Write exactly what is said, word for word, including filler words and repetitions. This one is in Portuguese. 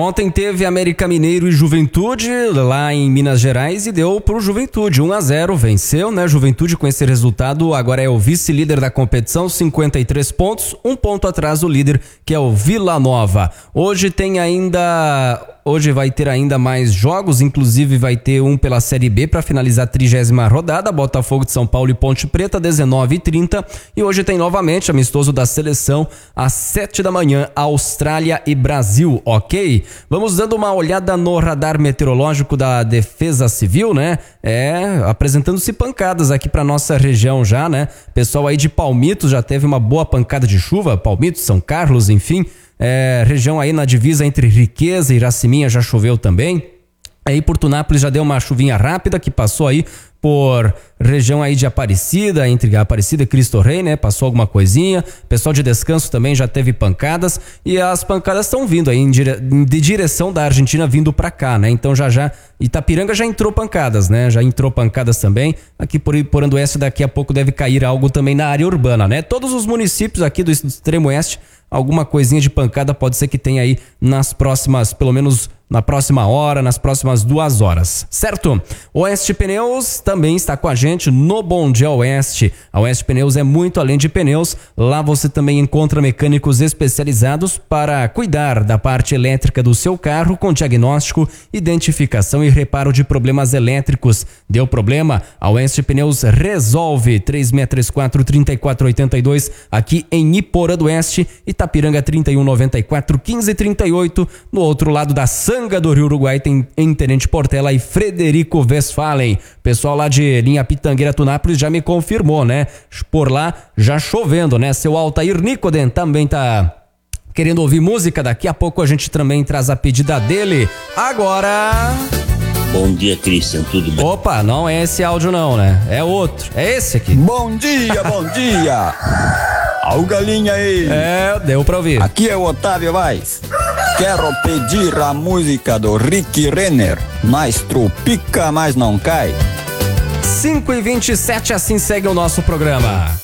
Ontem teve América Mineiro e Juventude lá em Minas Gerais e deu pro Juventude, um a zero, venceu, né? Juventude com esse resultado agora é o vice-líder da competição, cinquenta e três pontos, um ponto atrás do líder que é o Vila Nova. Hoje tem ainda... Hoje vai ter ainda mais jogos, inclusive vai ter um pela Série B para finalizar a trigésima rodada, Botafogo de São Paulo e Ponte Preta, dezenove e trinta. E hoje tem novamente amistoso da seleção às sete da manhã, Austrália e Brasil, ok? Vamos dando uma olhada no radar meteorológico da Defesa Civil, né? É, apresentando-se pancadas aqui para nossa região já, né? Pessoal aí de Palmitos já teve uma boa pancada de chuva, Palmitos, São Carlos, enfim... É, região aí na divisa entre Riqueza e Iraciminha já choveu também. Aí por Tunápolis já deu uma chuvinha rápida que passou aí por região aí de Aparecida, entre Aparecida e Cristo Rei, né? Passou alguma coisinha. Pessoal de Descanso também já teve pancadas e as pancadas estão vindo aí em dire... de direção da Argentina vindo pra cá, né? Então já já Itapiranga já entrou pancadas, né? Já entrou pancadas também. Aqui por por Oeste daqui a pouco deve cair algo também na área urbana, né? Todos os municípios aqui do extremo oeste, alguma coisinha de pancada pode ser que tenha aí nas próximas, pelo menos na próxima hora, nas próximas duas horas, certo? Oeste Pneus também está com a gente no Bom Dia Oeste. A Oeste Pneus é muito além de pneus. Lá você também encontra mecânicos especializados para cuidar da parte elétrica do seu carro com diagnóstico, identificação e reparo de problemas elétricos. Deu problema? A Oeste Pneus resolve. três seis três quatro, três quatro oito dois aqui em Iporã do Oeste, Itapiranga trinta e um noventa e quatro, quinze trinta e oito. No outro lado da Sanga do Rio Uruguai tem em Tenente Portela e Frederico Westphalen. Pessoal lá de linha Pitangueira Tunápolis já me confirmou, né? Por lá já chovendo, né? Seu Altair Nicoden também tá querendo ouvir música. Daqui a pouco a gente também traz a pedida dele. Agora... Bom dia, Christian, tudo bem? Opa, não é esse áudio não, né? É outro, é esse aqui. Bom dia, bom dia. Ao galinha aí. É, deu pra ouvir. Aqui é o Otávio Vaz. Quero pedir a música do Rick Renner, Maestro Pica, mas não cai. cinco e vinte e sete, assim segue o nosso programa.